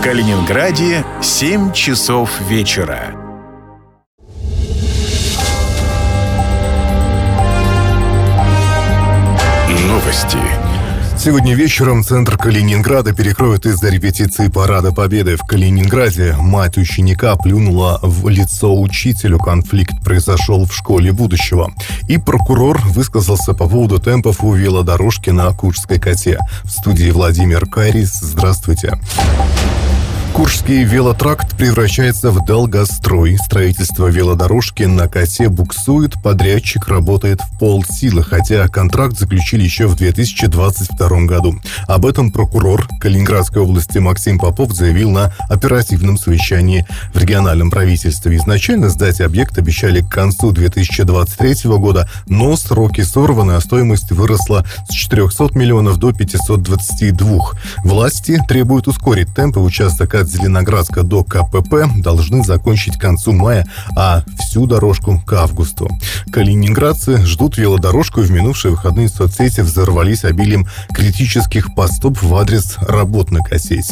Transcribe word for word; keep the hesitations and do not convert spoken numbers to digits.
Калининграде семь часов вечера. Новости. Сегодня вечером центр Калининграда перекроют из-за репетиции Парада Победы. В Калининграде мать ученика плюнула в лицо учителю. Конфликт произошел в школе будущего. И прокурор высказался по поводу темпов у велодорожки на Куршской косе. В студии Владимир Кайрис. Здравствуйте. Куршский велотракт превращается в долгострой. Строительство велодорожки на косе буксует, подрядчик работает в полсилы, хотя контракт заключили еще в две тысячи двадцать втором году. Об этом прокурор Калининградской области Максим Попов заявил на оперативном совещании в региональном правительстве. Изначально сдать объект обещали к концу две тысячи двадцать третьего года, но сроки сорваны, а стоимость выросла с четырехсот миллионов до пятисот двадцати двух. Власти требуют ускорить темпы. Участок от Зеленоградска до КПП должны закончить к концу мая, а всю дорожку к августу. Калининградцы ждут велодорожку, и в минувшие выходные соцсети взорвались обилием критических постов в адрес работ на косе.